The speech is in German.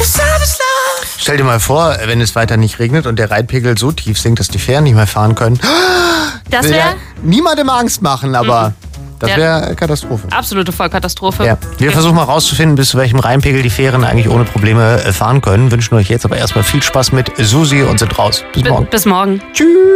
Stell dir mal vor, wenn es weiter nicht regnet und der Rheinpegel so tief sinkt, dass die Fähren nicht mehr fahren können. Das wäre niemandem Angst machen, aber das wäre Katastrophe. absolute Vollkatastrophe. Ja. Wir versuchen mal rauszufinden, bis zu welchem Rheinpegel die Fähren eigentlich ohne Probleme fahren können. Wünschen euch jetzt aber erstmal viel Spaß mit Susi und sind raus. Bis morgen. Bis morgen. Tschüss.